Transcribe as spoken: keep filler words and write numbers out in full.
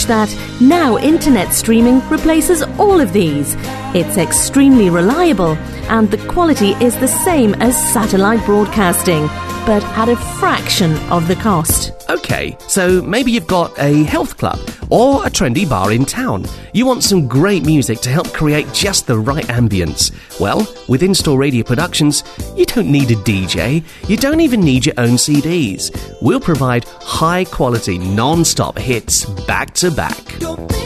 that now internet streaming replaces all of these. It's extremely reliable, and the quality is the same as satellite broadcasting, but at a fraction of the cost. OK, so maybe you've got a health club or a trendy bar in town. You want some great music to help create just the right ambience. Well, with In-Store Radio Productions, you don't need a D J. You don't even need your own C Ds. We'll provide high-quality, non-stop hits back to back.